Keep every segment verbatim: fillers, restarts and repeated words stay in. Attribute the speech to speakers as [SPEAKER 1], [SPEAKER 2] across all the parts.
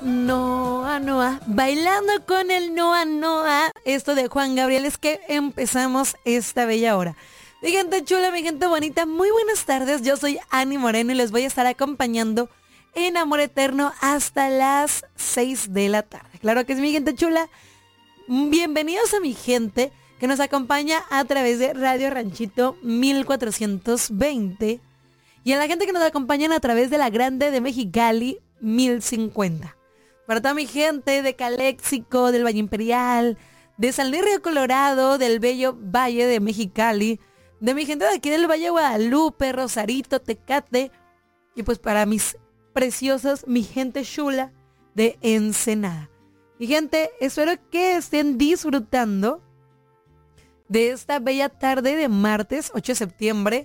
[SPEAKER 1] Noa Noa, bailando con el Noa Noa, esto de Juan Gabriel, es que empezamos esta bella hora. Mi gente chula, mi gente bonita, muy buenas tardes, yo soy Ani Moreno y les voy a estar acompañando en Amor Eterno hasta las seis de la tarde. Claro que es mi gente chula, bienvenidos a mi gente que nos acompaña a través de Radio Ranchito mil cuatrocientos veinte y a la gente que nos acompaña a través de la Grande de Mexicali mil cincuenta. Para toda mi gente de Caléxico, del Valle Imperial, de San Luis Río Colorado, del bello Valle de Mexicali, de mi gente de aquí del Valle de Guadalupe, Rosarito, Tecate, y pues para mis preciosos, mi gente chula de Ensenada. Mi gente, espero que estén disfrutando de esta bella tarde de martes ocho de septiembre.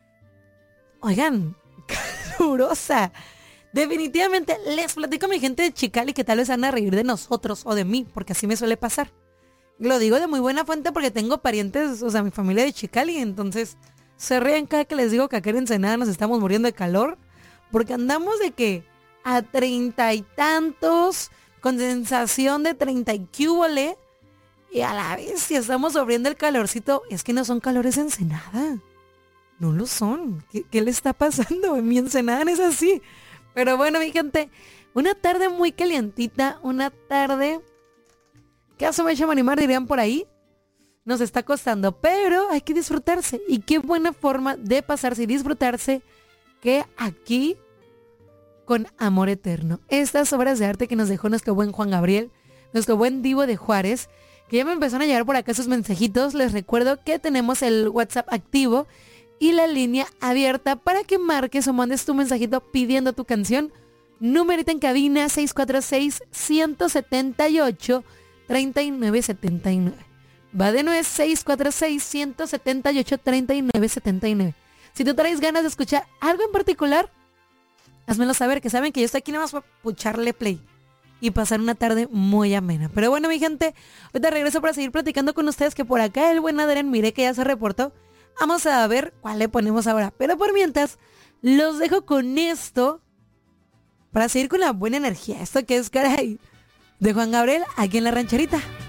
[SPEAKER 1] Oigan, calurosa. Definitivamente les platico a mi gente de Chicali que tal vez van a reír de nosotros o de mí, porque así me suele pasar. Lo digo de muy buena fuente porque tengo parientes, o sea, mi familia de Chicali, entonces se ríen cada que les digo que acá en Ensenada nos estamos muriendo de calor, porque andamos de que a treinta y tantos, con sensación de treinta y cúbole, y a la vez si estamos sufriendo el calorcito, es que no son calores Ensenada, no lo son. ¿Qué, qué le está pasando? En mi Ensenada no es así. Pero bueno, mi gente, una tarde muy calientita, una tarde que a su mecha animar dirían por ahí, nos está costando, pero hay que disfrutarse. Y qué buena forma de pasarse y disfrutarse que aquí con Amor Eterno. Estas obras de arte que nos dejó nuestro buen Juan Gabriel, nuestro buen Divo de Juárez, que ya me empezaron a llegar por acá sus mensajitos. Les recuerdo que tenemos el WhatsApp activo y la línea abierta para que marques o mandes tu mensajito pidiendo tu canción. Numerito en cabina seis cuatro seis, uno siete ocho, tres nueve siete nueve. Va de nuevo, seis cuatro seis, uno siete ocho, tres nueve siete nueve. Si tú traes ganas de escuchar algo en particular, házmelo saber, que saben que yo estoy aquí nada más para pucharle play y pasar una tarde muy amena. Pero bueno, mi gente, ahorita regreso para seguir platicando con ustedes, que por acá el buen Adrián, mire que ya se reportó. Vamos a ver cuál le ponemos ahora. Pero por mientras, los dejo con esto para seguir con la buena energía. Esto que es, caray, de Juan Gabriel aquí en La Rancherita.